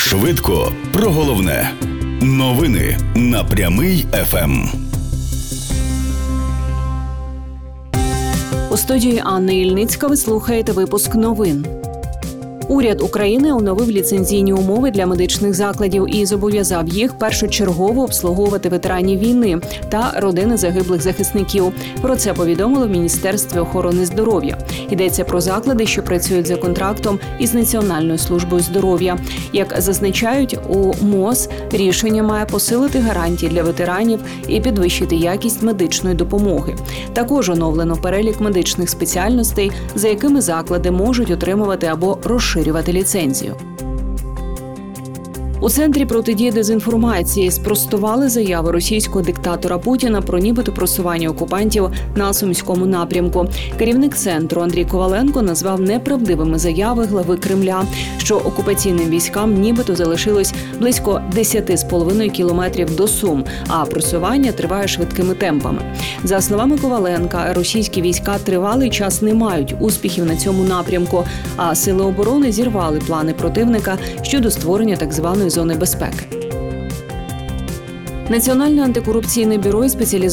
Швидко про головне. Новини на Прямий ФМ. У студії Анна Ільницька ви слухаєте випуск новин. Уряд України оновив ліцензійні умови для медичних закладів і зобов'язав їх першочергово обслуговувати ветеранів війни та родини загиблих захисників. Про це повідомило в Міністерстві охорони здоров'я. Йдеться про заклади, що працюють за контрактом із Національною службою здоров'я. Як зазначають у МОЗ, рішення має посилити гарантії для ветеранів і підвищити якість медичної допомоги. Також оновлено перелік медичних спеціальностей, за якими заклади можуть отримувати або розширювати ліцензію. У Центрі протидії дезінформації спростували заяви російського диктатора Путіна про нібито просування окупантів на Сумському напрямку. Керівник центру Андрій Коваленко назвав неправдивими заяви глави Кремля, що окупаційним військам нібито залишилось близько 10,5 кілометрів до Сум, а просування триває швидкими темпами. За словами Коваленка, російські війська тривалий час не мають успіхів на цьому напрямку, а сили оборони зірвали плани противника щодо створення так званої зони безпеки. Національне антикорупційне бюро і спеціалізоване